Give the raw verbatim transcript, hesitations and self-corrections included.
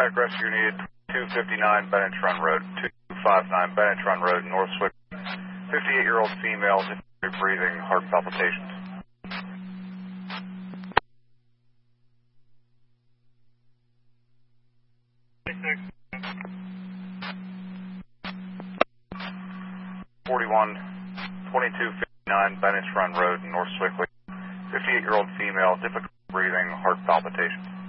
Pack rescue needed two fifty-nine Bennett Run Road, two fifty-nine Bennett Run Road, North Swick. fifty-eight-year-old female, difficulty breathing, heart palpitations. forty-one twenty-two fifty-nine Bennett Run Road, North Swickley. fifty-eight-year-old female, difficulty breathing, heart palpitations.